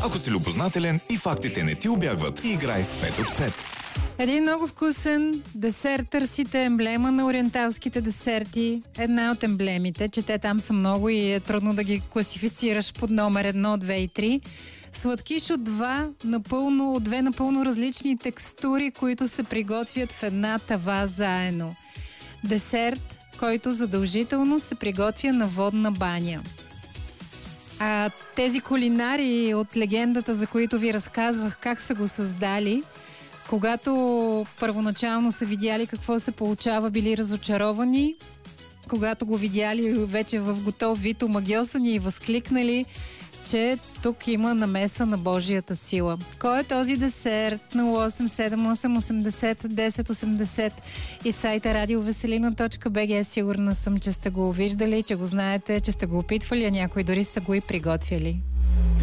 Ако си любознателен и фактите не ти убягват, играй с 5 от 5. Един много вкусен десерт търсите, емблема на ориенталските десерти. Една от емблемите, че те там са много и е трудно да ги класифицираш под номер 1, 2 и 3. Сладкиш от две напълно различни текстури, които се приготвят в една тава заедно. Десерт, който задължително се приготвя на водна баня. А тези кулинари от легендата, за които ви разказвах как са го създали, когато първоначално са видяли какво се получава, били разочаровани. Когато го видяли вече в готов вид, омагьосани и възкликнали, че тук има намеса на Божията сила. Кой е този десерт? 0878801080 и сайта radioveselina.bg. Сигурна съм, че сте го виждали, че го знаете, че сте го опитвали, а някои дори са го и приготвили.